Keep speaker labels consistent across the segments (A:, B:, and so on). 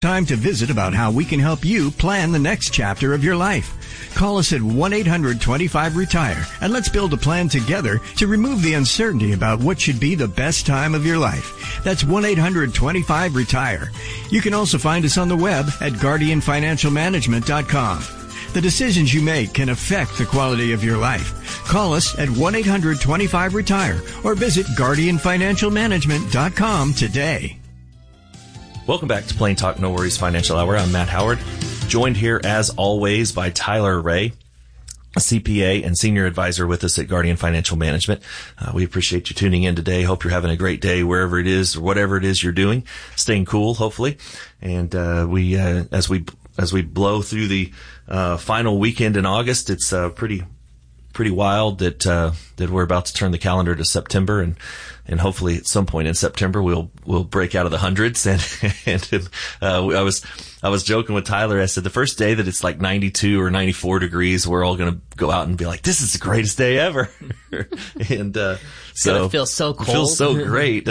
A: Time to visit about how we can help you plan the next chapter of your life. Call us at 1-800-25-RETIRE and let's build a plan together to remove the uncertainty about what should be the best time of your life. That's 1-800-25-RETIRE. You can also find us on the web at guardianfinancialmanagement.com. The decisions you make can affect the quality of your life. Call us at 1-800-25-RETIRE or visit guardianfinancialmanagement.com today.
B: Welcome back to Plain Talk No Worries Financial Hour. I'm Matt Howard, joined here as always by Tyler Ray, a CPA and senior advisor with us at Guardian Financial Management. We appreciate you tuning in today. Hope you're having a great day wherever it is or whatever it is you're doing. Staying cool, hopefully. And as we blow through the final weekend in August, it's pretty wild that we're about to turn the calendar to September, and hopefully at some point in September we'll break out of the hundreds. And I was joking with Tyler. I said the first day that it's like 92 or 94 degrees, we're all going to go out and be like, this is the greatest day ever. And so
C: it feels so cold.
B: It feels so great.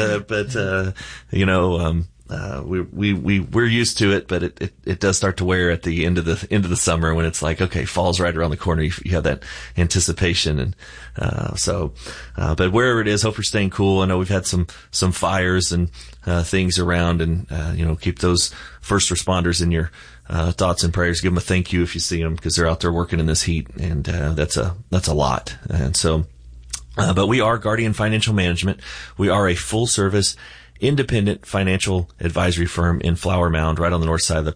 B: We're used to it, but it does start to wear at the end of the summer when it's like, okay, fall's right around the corner. You have that anticipation. And, but wherever it is, hope you're staying cool. I know we've had some fires and, things around, and, keep those first responders in your, thoughts and prayers. Give them a thank you if you see them, because they're out there working in this heat, and, that's a lot. And so, but we are Guardian Financial Management. We are a full service independent financial advisory firm in Flower Mound, right on the north side of the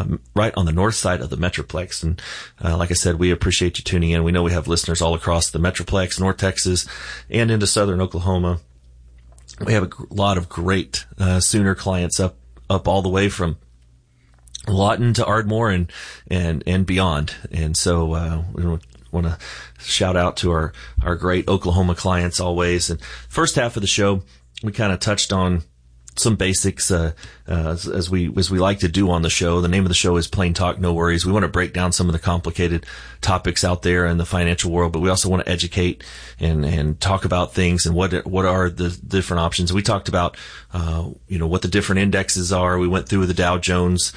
B: Metroplex. And like I said, we appreciate you tuning in. We know we have listeners all across the Metroplex, North Texas, and into southern Oklahoma. We have a lot of great Sooner clients up all the way from Lawton to Ardmore and beyond. And so we want to shout out to our great Oklahoma clients always. And first half of the show, we kind of touched on some basics, as we like to do on the show. The name of the show is Plain Talk No Worries. We want to break down some of the complicated topics out there in the financial world, but we also want to educate and talk about things and what are the different options. We talked about, what the different indexes are. We went through the Dow Jones,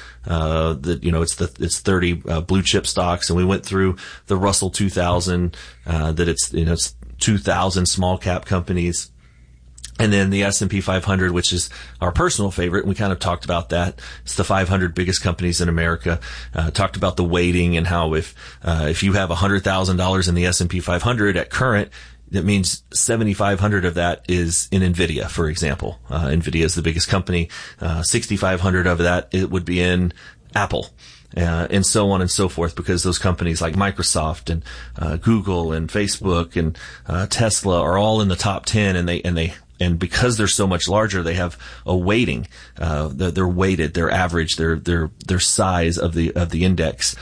B: it's 30 blue chip stocks, and we went through the Russell 2000, that it's 2,000 small cap companies. And then the S&P 500, which is our personal favorite. We kind of talked about that. It's the 500 biggest companies in America. Talked about the weighting and how if you have $100,000 in the S&P 500 at current, that means 7,500 of that is in NVIDIA, for example. NVIDIA is the biggest company. 6,500 of that, it would be in Apple. And so on and so forth, because those companies like Microsoft and Google and Facebook and Tesla are all in the top 10, and because they're so much larger, they have a weighting. They're weighted, their average, their size of the index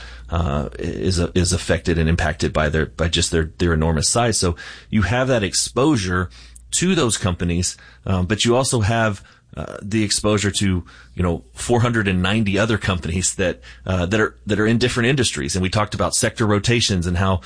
B: is affected and impacted by just their enormous size. So you have that exposure to those companies, but you also have the exposure to 490 other companies that are in different industries. And we talked about sector rotations and how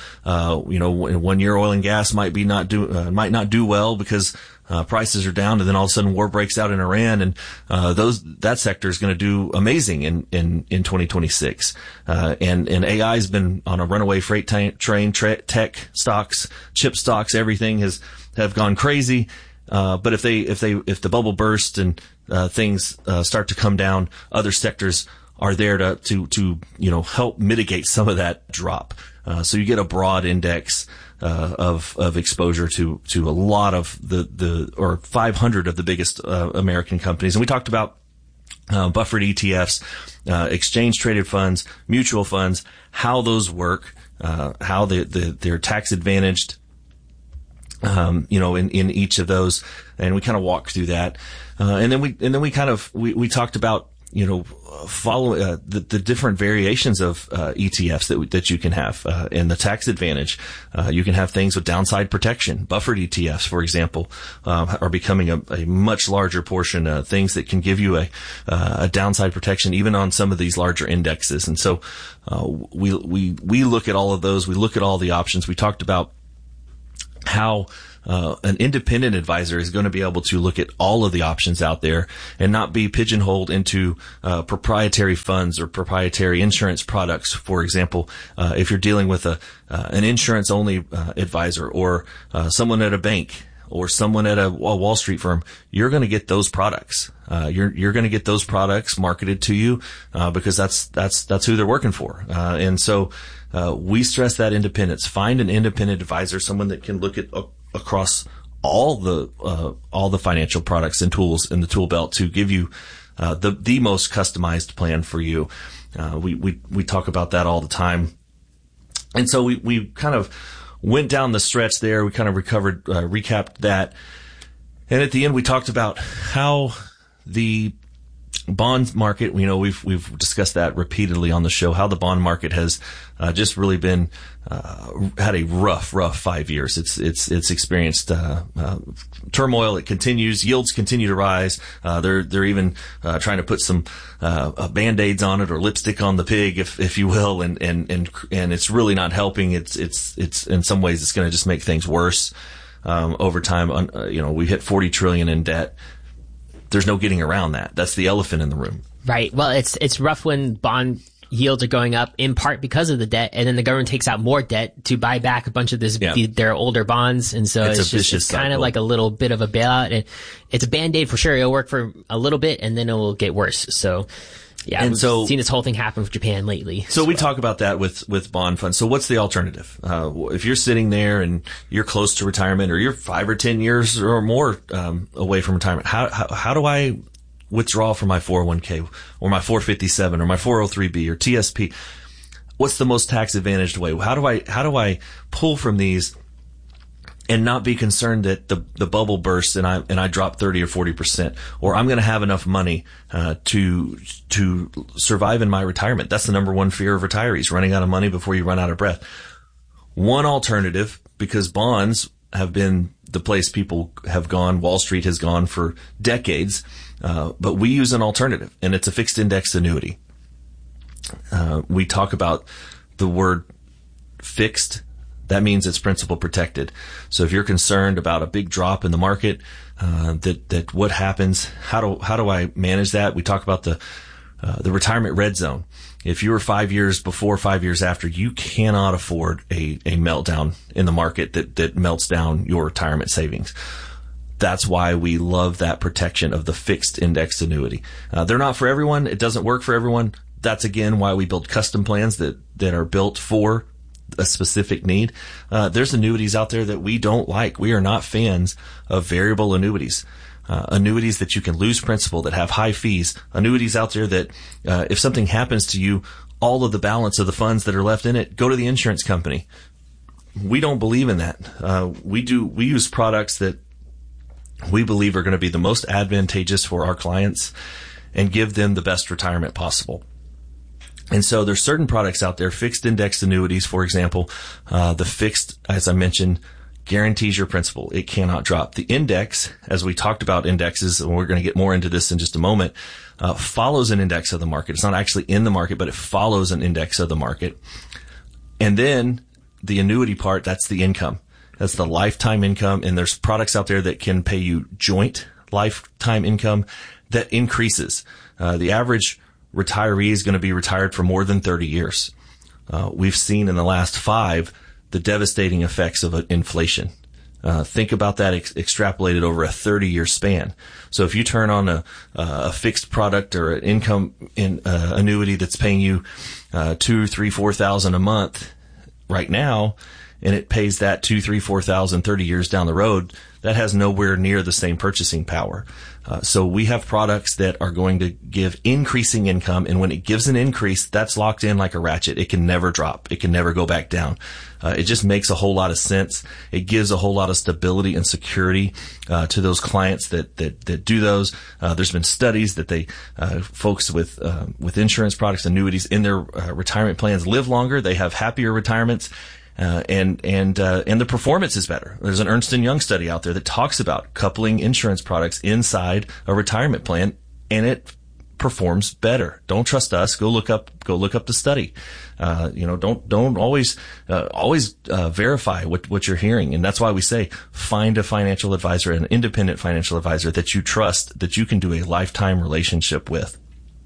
B: 1 year oil and gas might not do well because prices are down, and then all of a sudden war breaks out in Iran, and that sector is going to do amazing in 2026. And AI has been on a runaway freight train. Tech stocks, chip stocks, everything have gone crazy. But if the bubble bursts and things start to come down, other sectors are there to help mitigate some of that drop. So you get a broad index of exposure to a lot of or 500 of the biggest American companies. And we talked about buffered ETFs, exchange traded funds, mutual funds, how those work, how they're tax advantaged. In each of those, and we kind of walked through that, and then we talked about follow the different variations of ETFs that you can have, and the tax advantage. You can have things with downside protection. Buffered ETFs, for example, are becoming a much larger portion. Things that can give you a downside protection even on some of these larger indexes. And so we look at all of those. We look at all the options. We talked about how an independent advisor is going to be able to look at all of the options out there and not be pigeonholed into proprietary funds or proprietary insurance products. For example, if you're dealing with an insurance only advisor or someone at a bank or someone at a Wall Street firm, you're going to get those products. You're going to get those products marketed to you because that's who they're working for. And so we stress that independence. Find an independent advisor, someone that can look at across all the financial products and tools in the tool belt to give you the most customized plan for you. We talk about that all the time. And so we kind of went down the stretch there. We kind of recapped that. And at the end, we talked about how the bond market, we've discussed that repeatedly on the show, how the bond market has just really been had a rough 5 years. It's experienced turmoil. It continues. Yields continue to rise. They're even trying to put some band-aids on it or lipstick on the pig, if you will, and it's really not helping. It's in some ways it's going to just make things worse over time. We hit 40 trillion in debt. There's no getting around that. That's the elephant in the room.
C: Right. Well, it's rough when bond yields are going up in part because of the debt, and then the government takes out more debt to buy back a bunch of their older bonds, and so it's kind of like a little bit of a bailout, and it's a Band-Aid for sure. It'll work for a little bit, and then it will get worse. So. Yeah, and we've seen this whole thing happen with Japan lately.
B: So we talk about that with bond funds. So what's the alternative? If you're sitting there and you're close to retirement, or you're 5 or 10 years or more away from retirement, how do I withdraw from my 401k or my 457 or my 403b or TSP? What's the most tax advantaged way? How do I pull from these and not be concerned that the bubble bursts and I drop 30 or 40%, or I'm going to have enough money to survive in my retirement? That's the number one fear of retirees, running out of money before you run out of breath. One alternative, because bonds have been the place people have gone, Wall Street has gone for decades, but we use an alternative, and it's a fixed index annuity. We talk about the word fixed. That means it's principal protected. So if you're concerned about a big drop in the market, that what happens, how do I manage that? We talk about the retirement red zone. If you were 5 years before, 5 years after, you cannot afford a meltdown in the market that melts down your retirement savings. That's why we love that protection of the fixed index annuity. They're not for everyone. It doesn't work for everyone. That's again why we build custom plans that are built for a specific need. There's annuities out there that we don't like. We are not fans of variable annuities. Annuities that you can lose principal, that have high fees. Annuities out there that if something happens to you, all of the balance of the funds that are left in it go to the insurance company. We don't believe in that. We use products that we believe are going to be the most advantageous for our clients and give them the best retirement possible. And so there's certain products out there, fixed index annuities, for example. The fixed, as I mentioned, guarantees your principal. It cannot drop. The index, as we talked about indexes, and we're going to get more into this in just a moment, follows an index of the market. It's not actually in the market, but it follows an index of the market. And then the annuity part, that's the income. That's the lifetime income. And there's products out there that can pay you joint lifetime income that increases. The average retiree is going to be retired for more than 30 years. We've seen in the last 5 the devastating effects of inflation. Think about that extrapolated over a 30-year span. So if you turn on a fixed product or an income annuity that's paying you $2,000, $3,000, $4,000 a month right now, and it pays that $2,000, $3,000, $4,000 30 years down the road, that has nowhere near the same purchasing power. So we have products that are going to give increasing income, and when it gives an increase, that's locked in like a ratchet. It can never drop. It can never go back down. It just makes a whole lot of sense. It gives a whole lot of stability and security to those clients that do those. There's been studies that folks with insurance products, annuities in their retirement plans live longer. They have happier retirements. And the performance is better. There's an Ernst & Young study out there that talks about coupling insurance products inside a retirement plan, and it performs better. Don't trust us. Go look up the study. Don't always verify what you're hearing. And that's why we say find a financial advisor, an independent financial advisor that you trust, that you can do a lifetime relationship with.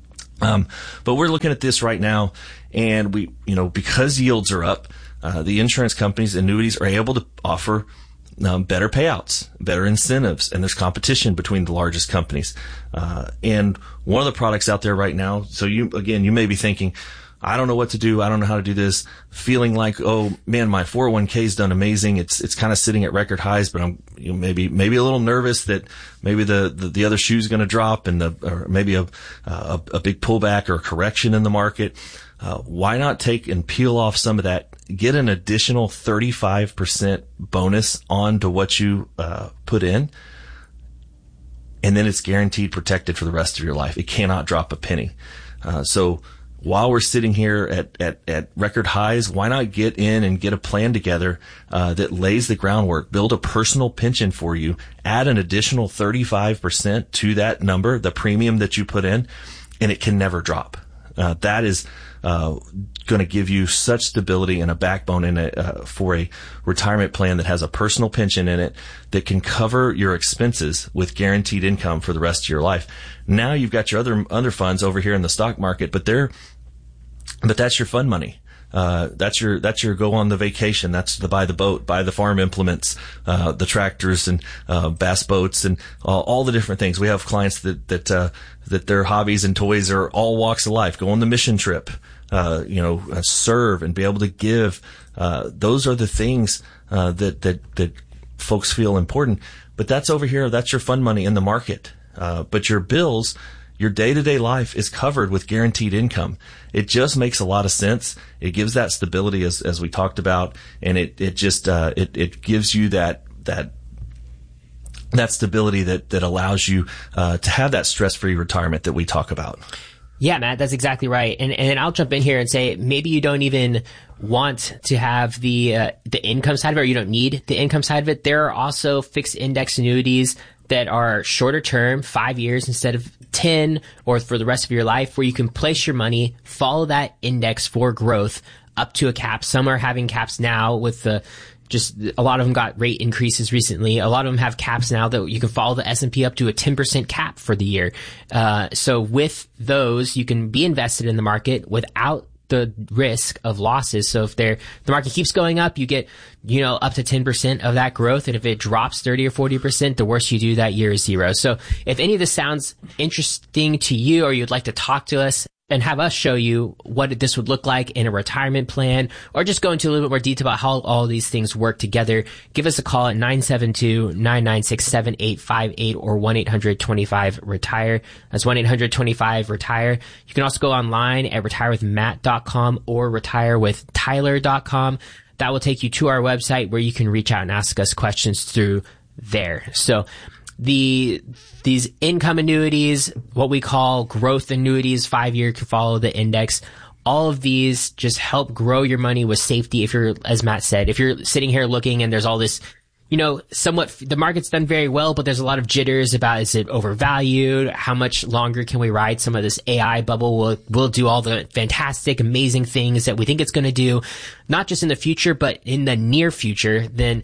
B: But we're looking at this right now, and because yields are up, the insurance companies, annuities are able to offer better payouts, better incentives, and there's competition between the largest companies. And one of the products out there right now, so you may be thinking, I don't know what to do. I don't know how to do this. Feeling like, oh man, my 401k's done amazing. It's kind of sitting at record highs, but I'm maybe a little nervous that maybe the other shoe's going to drop or maybe a big pullback or a correction in the market. Why not take and peel off some of that? Get an additional 35% bonus onto what you put in, and then it's guaranteed protected for the rest of your life. It cannot drop a penny. So while we're sitting here at record highs, why not get in and get a plan together that lays the groundwork, build a personal pension for you, add an additional 35% to that number, the premium that you put in, and it can never drop. That is going to give you such stability and a backbone in it for a retirement plan that has a personal pension in it that can cover your expenses with guaranteed income for the rest of your life. Now you've got your other funds over here in the stock market, but that's your fund money. That's your go on the vacation. That's the buy the boat, buy the farm implements, the tractors and bass boats and all the different things. We have clients that their hobbies and toys are all walks of life. Go on the mission trip, serve and be able to give. Those are the things that folks feel important. But that's over here. That's your fund money in the market. But your bills, your day-to-day life is covered with guaranteed income. It just makes a lot of sense. It gives that stability as we talked about, and it gives you that stability that allows you to have that stress-free retirement that we talk about.
C: Yeah, Matt, that's exactly right. And I'll jump in here and say maybe you don't even want to have the income side of it, or you don't need the income side of it. There are also fixed index annuities that are shorter term, 5 years instead of 10, or for the rest of your life, where you can place your money, follow that index for growth up to a cap. Some are having caps now with just a lot of them got rate increases recently. A lot of them have caps now that you can follow the S&P up to a 10% cap for the year. So with those, you can be invested in the market without the risk of losses. So if the market keeps going up, you get, up to 10% of that growth. And if it drops 30 or 40%, the worst you do that year is zero. So if any of this sounds interesting to you, or you'd like to talk to us and have us show you what this would look like in a retirement plan, or just go into a little bit more detail about how all these things work together, give us a call at 972-996-7858 or 1-800-25-RETIRE. That's 1-800-25-RETIRE. You can also go online at retirewithmatt.com or retirewithtyler.com. That will take you to our website where you can reach out and ask us questions through there. So these income annuities, what we call growth annuities, 5-year can follow the index. All of these just help grow your money with safety. If you're, as Matt said, if you're sitting here looking and there's all this, somewhat the market's done very well, but there's a lot of jitters about, is it overvalued? How much longer can we ride some of this AI bubble? Will do all the fantastic, amazing things that we think it's going to do, not just in the future, but in the near future. Then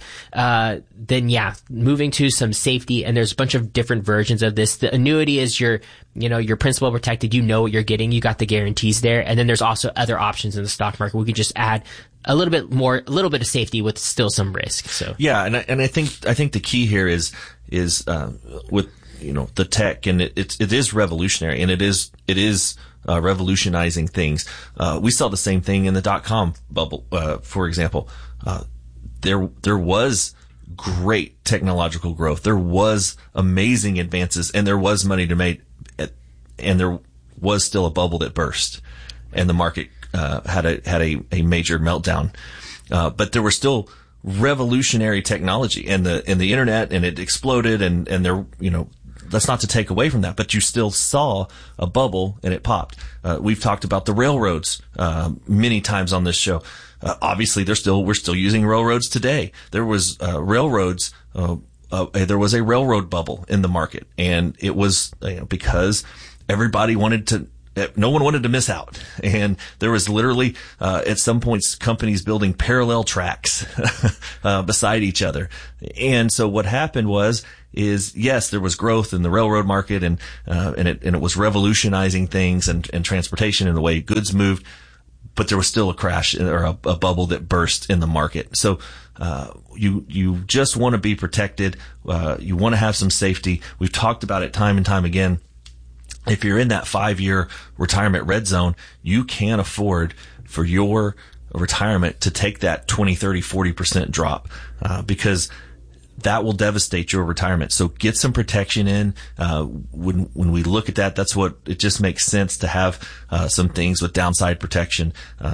C: moving to some safety. And there's a bunch of different versions of this. The annuity is your principal protected. You know what you're getting. You got the guarantees there. And then there's also other options in the stock market. We could just add a little bit of safety with still some risk. So
B: yeah, and I think the key here is with the tech, and it is revolutionary, and it is revolutionizing things. We saw the same thing in the .com bubble, for example. There was great technological growth, there was amazing advances, and there was money to make, and there was still a bubble that burst, and the market had a major meltdown. But there were still revolutionary technology and the internet, and it exploded, and there, that's not to take away from that, but you still saw a bubble and it popped. We've talked about the railroads, many times on this show. Obviously we're still using railroads today. There was railroads, there was a railroad bubble in the market, and it was because everybody no one wanted to miss out. And there was literally, at some points, companies building parallel tracks, beside each other. And so what happened is yes, there was growth in the railroad market and it was revolutionizing things and transportation and the way goods moved, but there was still a crash or a bubble that burst in the market. So, you just want to be protected. You want to have some safety. We've talked about it time and time again. If you're in that 5-year retirement red zone, you can't afford for your retirement to take that 20, 30, 40% drop, because that will devastate your retirement. So get some protection in. When we look at that, that's what it just makes sense to have, some things with downside protection,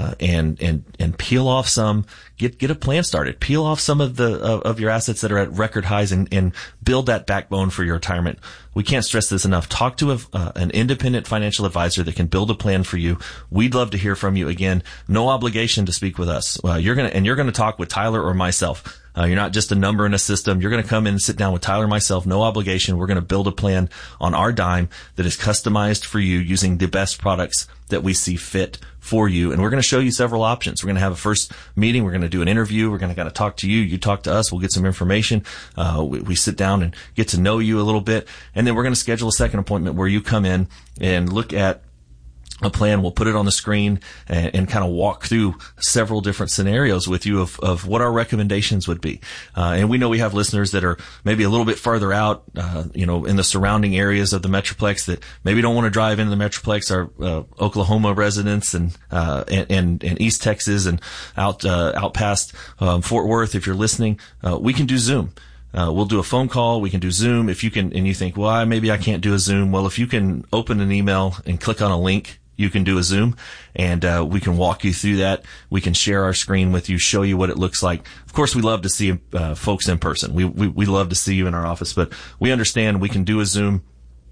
B: and peel off some, get a plan started, peel off some of your assets that are at record highs and build that backbone for your retirement. We can't stress this enough. Talk to an independent financial advisor that can build a plan for you. We'd love to hear from you. Again, no obligation to speak with us. You're going to talk with Tyler or myself. You're not just a number in a system. You're going to come in and sit down with Tyler and myself. No obligation. We're going to build a plan on our dime that is customized for you using the best products that we see fit for you. And we're going to show you several options. We're going to have a first meeting. We're going to do an interview. We're going to kind of talk to you. You talk to us. We'll get some information. We sit down and get to know you a little bit. And then we're going to schedule a second appointment where you come in and look at a plan. We'll put it on the screen and kind of walk through several different scenarios with you of what our recommendations would be. And we know we have listeners that are maybe a little bit farther out, in the surrounding areas of the Metroplex that maybe don't want to drive into the Metroplex. Our Oklahoma residents and East Texas and out past Fort Worth. If you're listening, we can do Zoom. We'll do a phone call. We can do Zoom. If you can, and you think, well, maybe I can't do a Zoom. Well, if you can open an email and click on a link, you can do a Zoom, and we can walk you through that. We can share our screen with you, show you what it looks like. Of course, we love to see folks in person. We love to see you in our office, but we understand we can do a Zoom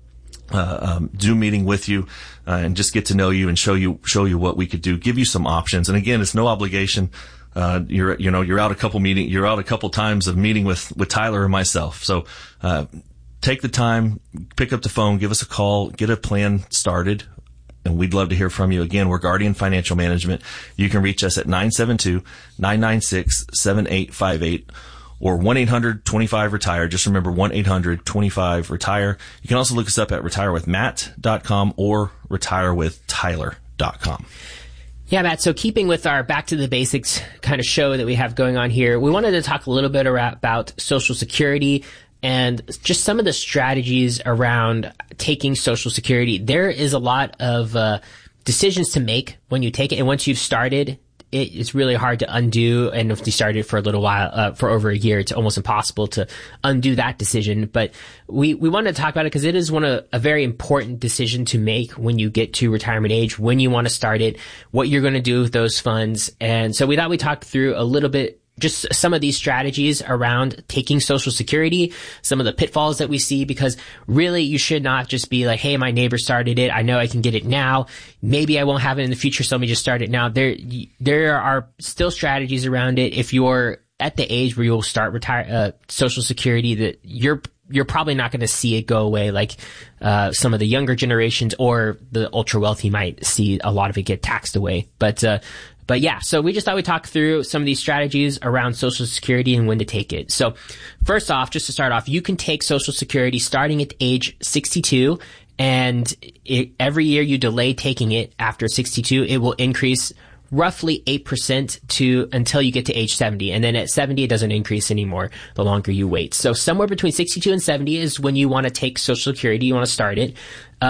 B: meeting with you, and just get to know you and show you what we could do, give you some options. And again, it's no obligation. You're out a couple times of meeting with Tyler or myself. So, take the time, pick up the phone, give us a call, get a plan started. And we'd love to hear from you. Again, we're Guardian Financial Management. You can reach us at 972-996-7858 or 1-800-25-RETIRE. Just remember 1-800-25-RETIRE. You can also look us up at retirewithmatt.com or retirewithtyler.com.
C: Yeah, Matt. So keeping with our back to the basics kind of show that we have going on here, we wanted to talk a little bit about Social Security and just some of the strategies around taking Social Security. There is a lot of decisions to make when you take it. And once you've started, it's really hard to undo. And if you started for a little while, for over a year, it's almost impossible to undo that decision. But we wanted to talk about it because it is a very important decision to make when you get to retirement age, when you want to start it, what you're going to do with those funds. And so we thought we'd talk through a little bit just some of these strategies around taking Social Security, some of the pitfalls that we see, because really you should not just be like, hey, my neighbor started it. I know I can get it now. Maybe I won't have it in the future, so let me just start it now. There are still strategies around it. If you're at the age where you'll start Social Security, that you're probably not going to see it go away like some of the younger generations or the ultra wealthy might see a lot of it get taxed away. But yeah, so we just thought we'd talk through some of these strategies around Social Security and when to take it. So first off, just to start off, you can take Social Security starting at age 62, and every year you delay taking it after 62, it will increase roughly 8% until you get to age 70. And then at 70, it doesn't increase anymore the longer you wait. So somewhere between 62 and 70 is when you want to take Social Security, you want to start it.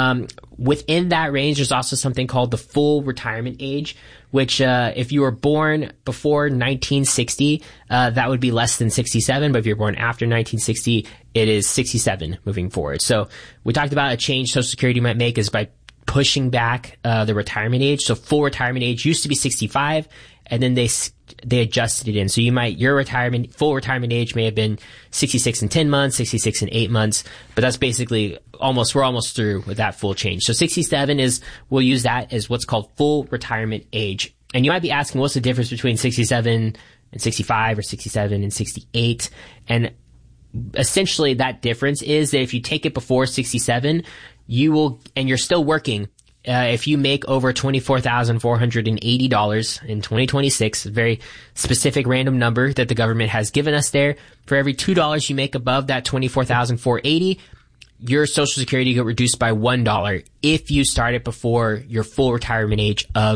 C: Within that range, there's also something called the full retirement age, which, if you were born before 1960, that would be less than 67. But if you're born after 1960, it is 67 moving forward. So we talked about a change Social Security might make is by pushing back, the retirement age. So full retirement age used to be 65, and then they adjusted it in. So your full retirement age may have been 66 and 10 months, 66 and 8 months, but that's basically we're almost through with that full change. So 67 we'll use that as what's called full retirement age. And you might be asking, what's the difference between 67 and 65 or 67 and 68? And essentially that difference is that if you take it before 67, you will, and you're still working, if you make over $24,480 in 2026, a very specific random number that the government has given us there, for every $2 you make above that $24,480, your Social Security get reduced by $1 if you start it before your full retirement age of